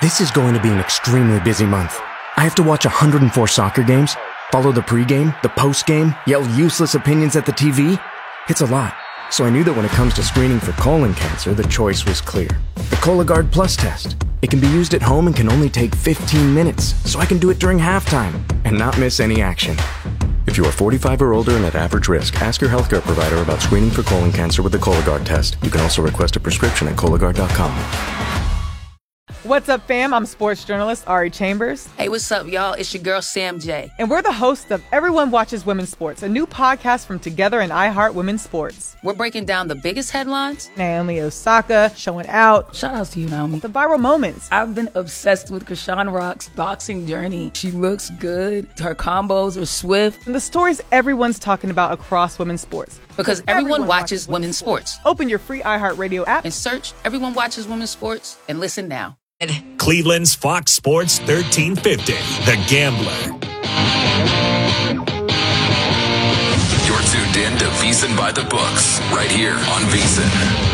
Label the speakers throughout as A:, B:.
A: This is going to be an extremely busy month. I have to watch 104 soccer games, follow the pregame, the postgame, yell useless opinions at the TV. It's a lot. So I knew that when it comes to screening for colon cancer, the choice was clear. The Cologuard Plus test. It can be used at home and can only take 15 minutes, so I can do it during halftime and not miss any action. If you are 45 or older and at average risk, ask your healthcare provider about screening for colon cancer with the Cologuard test. You can also request a prescription at Cologuard.com.
B: What's up, fam? I'm sports journalist Ari Chambers.
C: Hey, what's up, y'all? It's your girl, Sam J.
B: And we're the hosts of Everyone Watches Women's Sports, a new podcast from Together and iHeart Women's Sports.
C: We're breaking down the biggest headlines.
B: Naomi Osaka showing out.
D: Shout out to you, Naomi.
B: The viral moments.
D: I've been obsessed with Krishan Rock's boxing journey. She looks good. Her combos are swift.
B: And the stories everyone's talking about across women's sports.
C: Because everyone watches women's sports.
B: Open your free iHeartRadio app
C: and search Everyone Watches Women's Sports and listen now.
E: Cleveland's Fox Sports 1350, The Gambler.
F: You're tuned in to VSiN by the Books, right here on VSiN.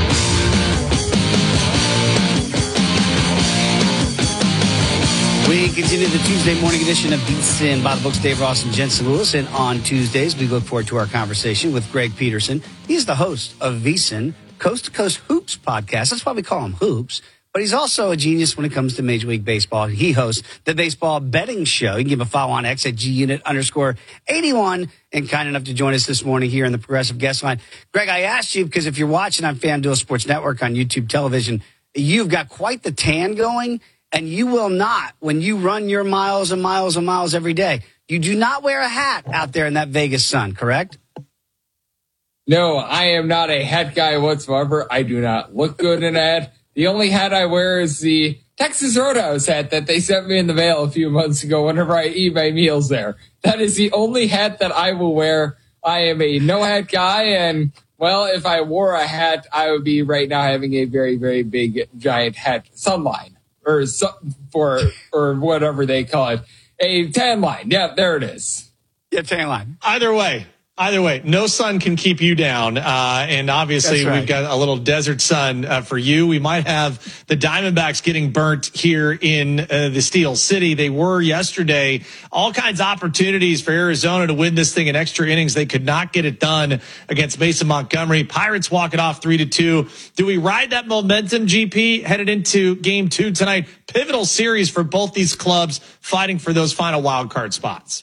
G: We continue the Tuesday morning edition of VSiN by the Books. Dave Ross and Jensen Lewis. And on Tuesdays, we look forward to our conversation with Greg Peterson. He's the host of VSiN Coast to Coast Hoops podcast. That's why we call him Hoops. But he's also a genius when it comes to Major League Baseball. He hosts the Baseball Betting Show. You can give him a follow on X at GUnit_81 and kind enough to join us this morning here in the Progressive Guest Line. Greg, I asked you because if you're watching on FanDuel Sports Network on YouTube television, you've got quite the tan going, and you will not, when you run your miles and miles and miles every day, you do not wear a hat out there in that Vegas sun, correct?
H: No, I am not a hat guy whatsoever. I do not look good in a hat. The only hat I wear is the Texas Roadhouse hat that they sent me in the mail a few months ago whenever I eat my meals there. That is the only hat that I will wear. I am a no hat guy, and, well, if I wore a hat, I would be right now having a very, very big, giant hat sunline, or whatever they call it. A tan line. Yeah, there it is.
G: Yeah, tan line.
I: Either way, no sun can keep you down. And obviously We've got a little desert sun for you. We might have the Diamondbacks getting burnt here in the Steel City. They were yesterday. All kinds of opportunities for Arizona to win this thing in extra innings. They could not get it done against Mason Montgomery. Pirates walk it off 3-2. Do we ride that momentum, GP, headed into game 2 tonight? Pivotal series for both these clubs fighting for those final wild card spots.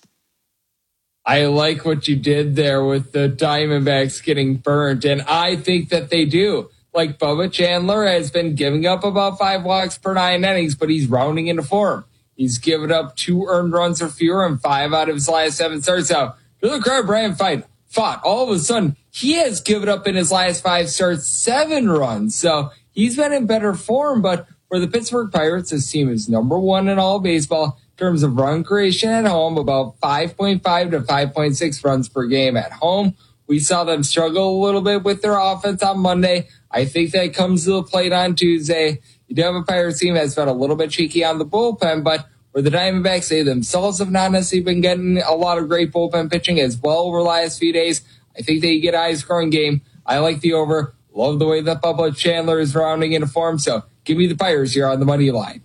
H: I like what you did there with the Diamondbacks getting burnt, and I think that they do. Like, Bubba Chandler has been giving up about 5 walks per 9 innings, but he's rounding into form. He's given up 2 earned runs or fewer in 5 out of his last 7 starts. Now, Billy Brand fought. All of a sudden, he has given up in his last 5 starts 7 runs. So he's been in better form, but for the Pittsburgh Pirates, this team is number 1 in all baseball. In terms of run creation at home, about 5.5 to 5.6 runs per game at home. We saw them struggle a little bit with their offense on Monday. I think that comes to the plate on Tuesday. You do have a Pirates team that's been a little bit cheeky on the bullpen, but where the Diamondbacks, they themselves have not necessarily been getting a lot of great bullpen pitching as well over the last few days. I think they get a high-scoring game. I like the over. Love the way that Bubba Chandler is rounding into form, so give me the Pirates here on the money line.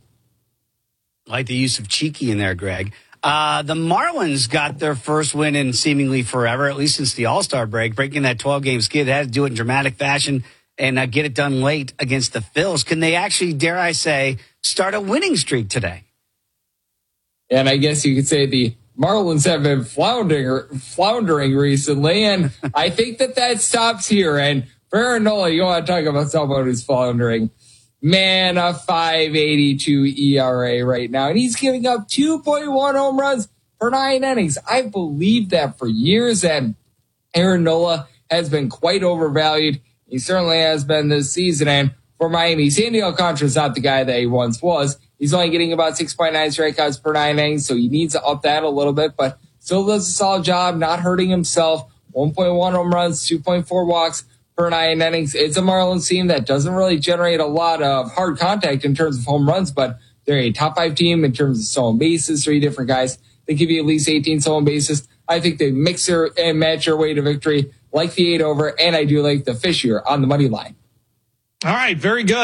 G: I like the use of cheeky in there, Greg. The Marlins got their first win in seemingly forever, at least since the All-Star break, breaking that 12-game skid. They had to do it in dramatic fashion and get it done late against the Phils. Can they actually, dare I say, start a winning streak today?
H: And I guess you could say the Marlins have been floundering recently, and I think that stops here. And for Aaron Nola, you want to talk about someone who's floundering. Man, a 5.82 ERA right now. And he's giving up 2.1 home runs per 9 innings. I believed that for years, and Aaron Nola has been quite overvalued. He certainly has been this season. And for Miami, Sandy Alcantara is not the guy that he once was. He's only getting about 6.9 strikeouts per 9 innings, so he needs to up that a little bit, but still does a solid job, not hurting himself. 1.1 home runs, 2.4 walks per 9 innings. It's a Marlins team that doesn't really generate a lot of hard contact in terms of home runs, but they're a top 5 team in terms of stolen bases. 3 different guys. They give you at least 18 stolen bases. I think they mix and match their way to victory, like the 8 over, and I do like the fish here on the money line.
I: All right, very good.